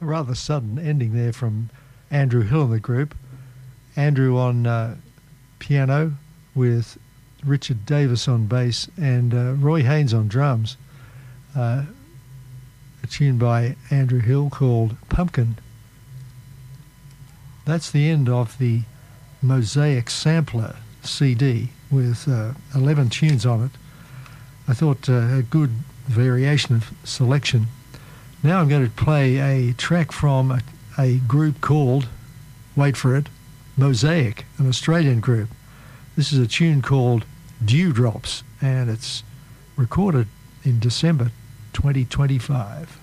a rather sudden ending there from Andrew Hill in the group. Andrew on piano with Richard Davis on bass and Roy Haynes on drums. A tune by Andrew Hill called Pumpkin. That's the end of the Mosaic Sampler CD with 11 tunes on it. I thought a good variation of selection. Now I'm going to play a track from a group called, wait for it, Mosaic, an Australian group. This is a tune called Dewdrops, and it's recorded in December 2025.